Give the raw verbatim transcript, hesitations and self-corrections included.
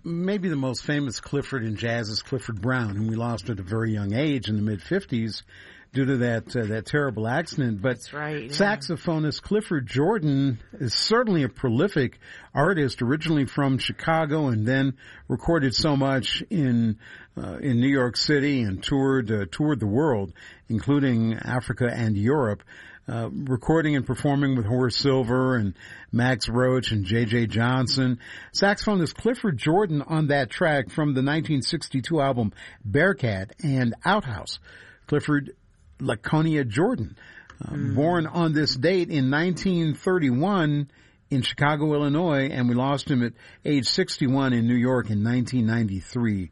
maybe the most famous Clifford in jazz is Clifford Brown, whom we lost at a very young age in the mid-fifties due to that uh, that terrible accident. But That's right, yeah. saxophonist Clifford Jordan is certainly a prolific artist, originally from Chicago, and then recorded so much in uh, in New York City and toured uh, toured the world, including Africa and Europe. Uh, recording and performing with Horace Silver and Max Roach and J J Johnson. Saxophonist Clifford Jordan on that track from the nineteen sixty-two album Bearcat and Outhouse. Clifford Laconia Jordan, uh, mm. born on this date in nineteen thirty-one in Chicago, Illinois, and we lost him at age sixty-one in New York in nineteen ninety-three.